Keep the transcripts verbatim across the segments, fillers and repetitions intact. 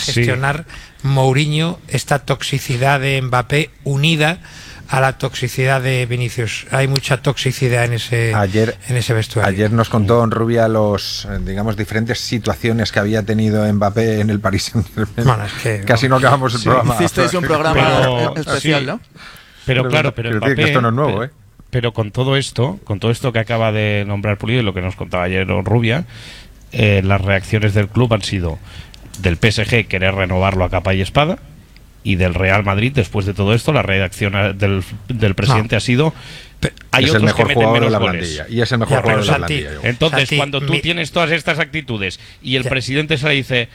gestionar sí. Mourinho esta toxicidad de Mbappé unida a la toxicidad de Vinicius. Hay mucha toxicidad en ese ayer, en ese vestuario. Ayer nos contó Rubia los, digamos, diferentes situaciones que había tenido Mbappé en el Paris Saint-Germain. Bueno, es que casi no acabamos el sí, programa. Hicisteis un programa pero, especial, sí. ¿no? Pero, pero claro, pero, pero Mbappé, que esto no es nuevo, pero, ¿eh? Pero con todo esto, con todo esto que acaba de nombrar Pulido y lo que nos contaba ayer Rubia, eh, las reacciones del club han sido del P S G querer renovarlo a capa y espada, y del Real Madrid, después de todo esto, la reacción del, del presidente no. ha sido hay es otros el mejor que meten jugador menos de la goles. plantilla y es el mejor ya, jugador de la Santi, plantilla. Entonces, Santi, cuando tú mi... tienes todas estas actitudes y el ya. presidente se le dice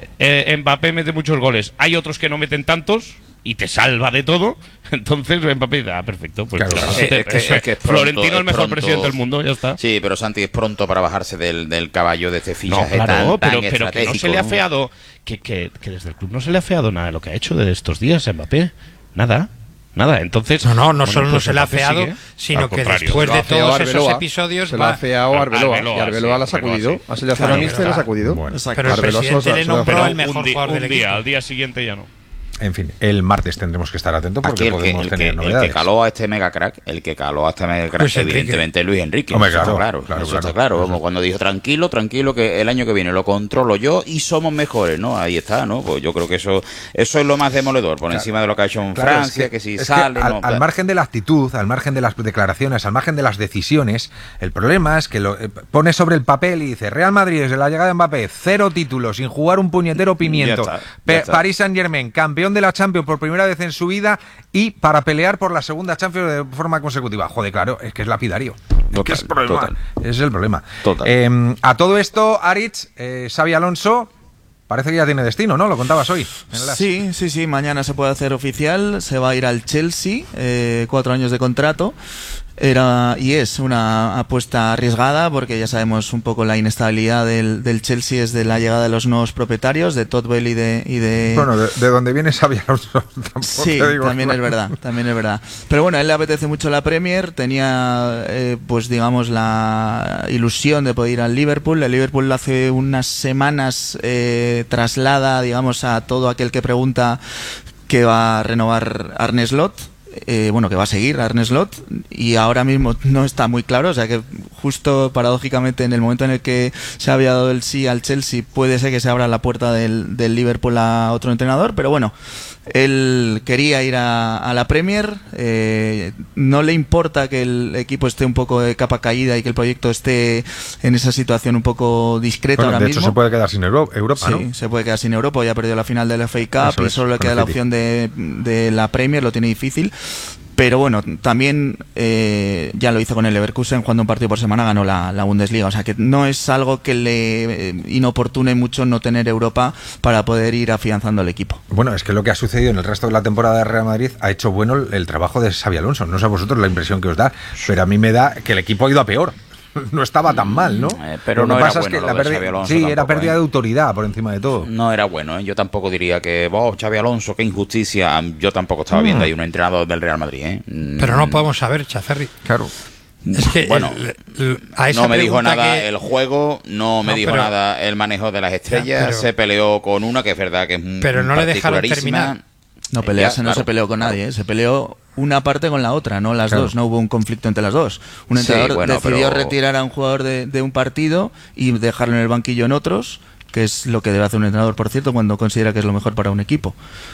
eh, Mbappé mete muchos goles, hay otros que no meten tantos y te salva de todo, entonces Mbappé dice, ah, perfecto, pues claro, claro, claro. te, es que, eso, es que es pronto, Florentino el mejor pronto, presidente del mundo, ya está. Sí, pero Santi, es pronto para bajarse del, del caballo de este fichaje no, claro, tan, tan pero, pero que no se le ha feado, que, que, que desde el club no se le ha feado nada de lo que ha hecho de estos días a Mbappé, nada. Nada, entonces... No, no, no bueno, solo pues no se le ha Mbappé feado, sigue, sino que después de todos esos episodios... Se lo ha feado Arbeloa, Arbeloa, y Arbeloa sí, la ha sacudido. Arbeloa, sí. Ha salido a hacer la mixta y la ha sacudido. Bueno, pero el Arbeloa presidente le nombró el mejor un di, jugador un del día, equipo. Al día siguiente ya no. En fin, el martes tendremos que estar atentos porque Aquí el podemos que, el tener que, novedades. El que caló a este mega crack, el que caló a este mega crack, Luis evidentemente Luis Enrique. Hombre, eso claro, está claro, claro, eso claro. está claro. Como cuando dijo, tranquilo, tranquilo, que el año que viene lo controlo yo y somos mejores, ¿no? Ahí está, ¿no? Pues yo creo que eso eso es lo más demoledor, por claro. encima de lo que ha hecho en Claro, Francia, es que, que si es sale... que al, no, al margen de la actitud, al margen de las declaraciones, al margen de las decisiones, el problema es que lo eh, pone sobre el papel y dice, Real Madrid desde la llegada de Mbappé, cero títulos, sin jugar un puñetero pimiento. Ya está, ya P- está. Paris Saint-Germain, campeón de la Champions por primera vez en su vida y para pelear por la segunda Champions de forma consecutiva. Joder, claro, es que es lapidario. Total, es que es el problema. total. Ese es el problema. Total. Eh, a todo esto, Aritz, eh, Xabi Alonso, parece que ya tiene destino, ¿no? Lo contabas hoy. En el As. Sí, sí, sí. Mañana se puede hacer oficial. Se va a ir al Chelsea, eh, cuatro años de contrato. Era y es una apuesta arriesgada porque ya sabemos un poco la inestabilidad del, del Chelsea desde la llegada de los nuevos propietarios, de Todd Bell y de... Y de... Bueno, de, de donde viene Xabi Alonso tampoco Sí, te digo, también claro. es verdad, también es verdad. Pero bueno, a él le apetece mucho la Premier, tenía eh, pues digamos la ilusión de poder ir al Liverpool. El Liverpool hace unas semanas eh, traslada, digamos, a todo aquel que pregunta que va a renovar Arne Slot. Eh, bueno, que va a seguir Arne Slot y ahora mismo no está muy claro, o sea que justo paradójicamente en el momento en el que se había dado el sí al Chelsea puede ser que se abra la puerta del, del Liverpool a otro entrenador, pero bueno, él quería ir a, a la Premier, eh, no le importa que el equipo esté un poco de capa caída y que el proyecto esté en esa situación un poco discreta Bueno, ahora de mismo. hecho se puede quedar sin Euro- Europa, Sí, ¿no? se puede quedar sin Europa, ya ha perdido la final de la F A Cup Eso y es, solo le con queda el la City. opción de, de la Premier, lo tiene difícil. Pero bueno, también eh, ya lo hizo con el Leverkusen, jugando un partido por semana ganó la, la Bundesliga. O sea que no es algo que le eh, inoportune mucho no tener Europa para poder ir afianzando el equipo. Bueno, es que lo que ha sucedido en el resto de la temporada de Real Madrid ha hecho bueno el, el trabajo de Xabi Alonso. No sé a vosotros la impresión que os da, pero a mí me da que el equipo ha ido a peor. No estaba tan mal, ¿no? Eh, pero lo no que era pasa bueno es que lo la de pérdida, Xabi Alonso sí, era tampoco, pérdida ¿eh? de autoridad por encima de todo. No era bueno, ¿eh? Yo tampoco diría que, oh, Xabi Alonso, qué injusticia. Yo tampoco estaba viendo ahí un entrenador del Real Madrid, ¿eh? Pero no podemos saber, Chaferri. Claro. Es que Bueno, el- el- a esa no me dijo pregunta nada que- el juego, no me No, dijo pero- nada el manejo de las estrellas, Ya, pero- se peleó con una que es verdad que es muy Pero no le dejaron particularísima. terminar. No Eh, pelearse, ya, no claro, se peleó con claro. nadie, ¿eh? Se peleó una parte con la otra, no las Claro. dos, no hubo un conflicto entre las dos. Un Sí, entrenador bueno, decidió pero- retirar a un jugador de, de un partido y dejarlo en el banquillo en otros, que es lo que debe hacer un entrenador, por cierto, cuando considera que es lo mejor para un equipo.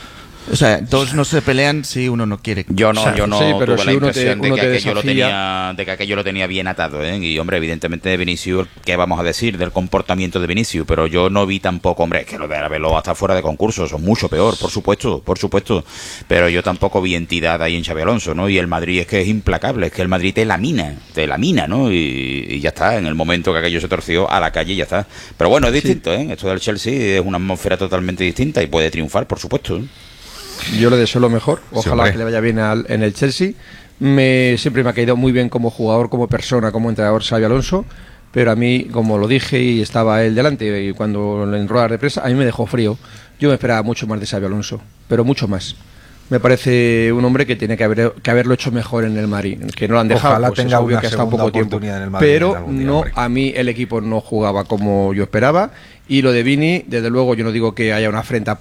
O sea, dos no se pelean si uno no quiere. Yo no, O sea, yo no sí, pero tuve si la uno te- impresión de, uno que te aquello lo desafía- tenía, de que aquello lo tenía bien atado, ¿eh? Y hombre, evidentemente Vinicius, ¿qué vamos a decir del comportamiento de Vinicius? Pero yo no vi tampoco, hombre, es que lo de Arbeloa está fuera de concurso, son mucho peor, por supuesto, por supuesto. Pero yo tampoco vi entidad ahí en Xabi Alonso, ¿no? Y el Madrid es que es implacable, es que el Madrid te lamina, te lamina, ¿no? Y, y ya está, en el momento que aquello se torció, a la calle y ya está. Pero bueno, es distinto, ¿eh? Esto del Chelsea es una atmósfera totalmente distinta y puede triunfar, por supuesto, ¿eh? Yo le deseo lo mejor, ojalá hombre. que le vaya bien al, en el Chelsea. Me, siempre me ha caído muy bien como jugador, como persona, como entrenador Xabi Alonso, pero a mí, como lo dije y estaba él delante, y cuando en ruedas de prensa, a mí me dejó frío. Yo me esperaba mucho más de Xabi Alonso, pero mucho más. Me parece un hombre que tiene que, haber, que haberlo hecho mejor en el Madrid, que no lo han dejado. Ojalá pues es tenga obvio una que ha estado segunda poco tiempo, oportunidad en el Madrid en pero algún día, no, hombre. a mí el equipo no jugaba como yo esperaba, y lo de Vini, desde luego yo no digo que haya una afrenta